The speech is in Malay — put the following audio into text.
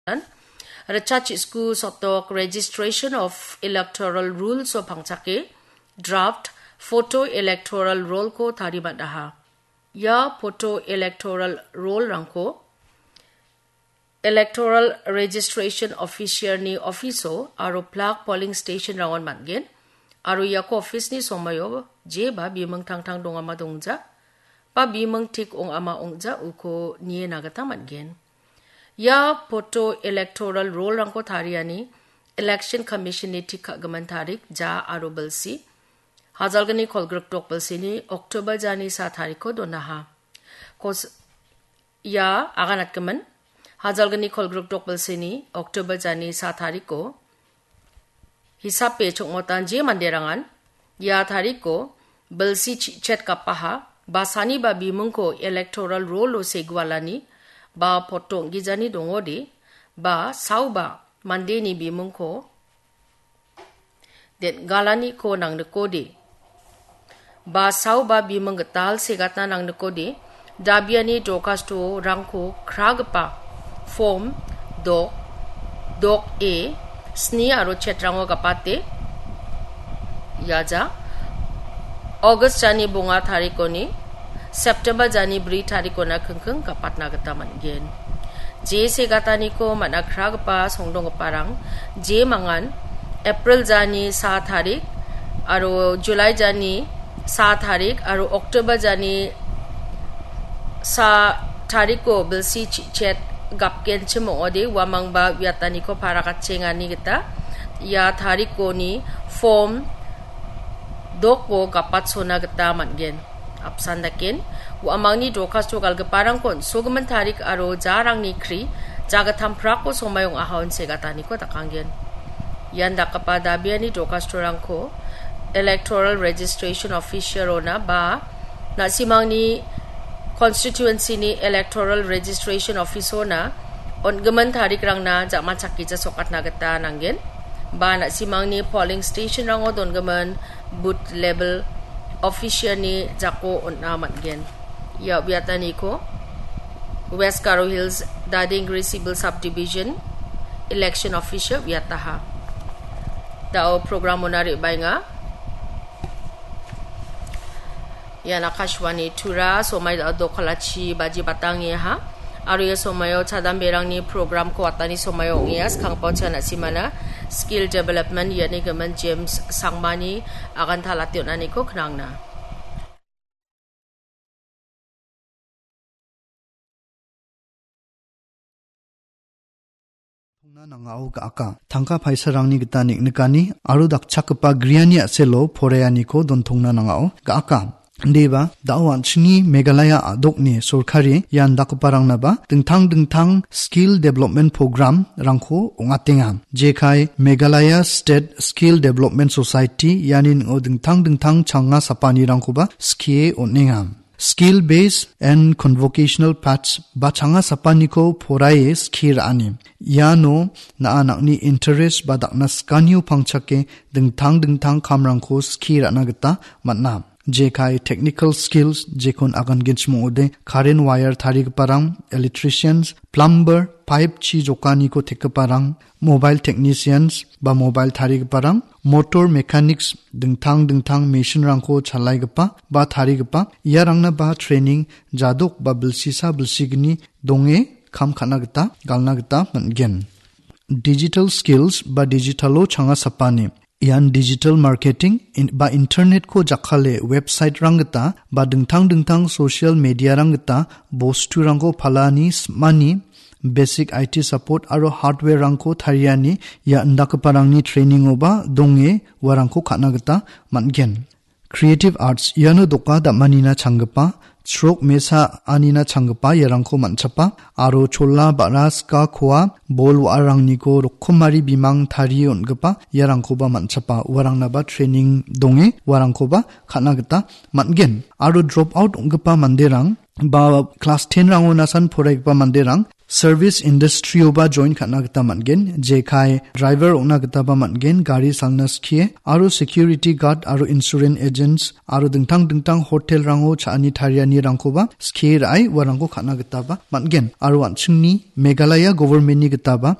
Research School sotok registration of electoral rules so pangchake draft photo electoral roll ko tharimat daha. Ya photo electoral roll rangko electoral registration official ni offiso aro plug polling station rangon matgen aro yako office ni somayo je ba bimang tang dong ama dongja pa bimang tik ong ama ongja uko niye nagata matgen ya photo electoral roll rangko thariani election commission ni tik gaman tarik ja aro belsi hazalgani kolgruk tok belsi ni October jani sa tariko donaha kos ya aganat gaman Hazalgani kolgruk tok belsi ni October jani sa tariko hisap pe chongmotan je manderangan ya tariko belsi chat kapaha basani ba bimung ko electoral roll lo segwalani ba potong gijani dongodi ba sauba mandeni bimung ko det galani ko nang dekode ba sauba bimung getal segata nang dekode dabiani dokasto rangko kragpa form dok A sni aro chetrango kapate yaja August jani bunga tariko ni September jani bri tariko na kengkeng kapat na gataman gen je se gatani ko manakra gapa songdong parang je mangan April jani sa tarik aro July jani sa tarik aro October jani sa tariko belsi chet gapken chemo ode wamang ba yatani ko para kachengani kita ya tariko ni form doko gapat sona kita matgen apsandaken wamang ni dokasto gal parang kon sogman tarik aro jarang ni kri jagatham prako somayong ahon segatani ko takanggen yan dakapada biani dokasto rangko electoral registration official ona ba nasimang ni constituency ni electoral registration office na on gaman tarik rang na jama chakki cha sokat nagata nanggen ba na simang ni polling station rang odon gaman booth level official ni jako on na matgen ya biatani ko West Garo Hills Dadingri Civil Subdivision election official biataha dao program onari bainga yan Akashwani tura somay do kalachi baji batang ha aro ya somayo chadam berang ni program ko atani somayo ngias kang pocha na simana skill development yani gaman James Sangmani akan talatyon ani ko knang na nangau ka aka thangka phaisa rangni gita niknikani aru dakchakpa griani aselo phoreyani ko donthongna nangau ka aka Deba dawan chini Meghalaya adokni sorkari yan dakparang naba dingtang skill development program rangko ongatenga jekai Meghalaya State Skill Development Society yanin o dingtang changa sapani rangko ba skie onenga skill based and convocational paths ba changa sapani ko phorai skir ani yano na anakni interest ba dakna skanyu pangchake dingtang kamrangko skir anagata matna jekai technical skills jekon agan ginchmo ode current wire tharik parang electricians plumber pipe chi jokani ko thek parang mobile technicians ba mobile tharik parang motor mechanics dingtang machine rangko chalai gapa ba tharik pa yarangna ba training jadok ba bilsisa bilsigni donge kham khana gata galna gata mangen digital skills ba digitalo changa sapani yan digital marketing ba internet ko jakhale website rangta ba dingtang social media rangta bostu rango phalani smani basic IT support aro hardware rangko thariani ya ndak parangni training oba donge warangko khanagta mangen creative arts yano doka da manina changpa stroke mesa anina changpa yarangko manchapa aro cholla baras ka khoa bol warangni ko rokhomari bimang thari ongpa yarangko ba manchapa warangna ba training donge warangko ba khanagta mangen aro drop out ongpa manderang ba class 10 rangona san phoraikpa manderang service industry oba join khana gata mangen jekai driver ona gata ba mangen gari salnas khie aro security guard aro insurance agents aro dingtang hotel rango chani thariani rangko ba skhe rai warango khana gata ba mangen aro anchingni Meghalaya government ni gata ba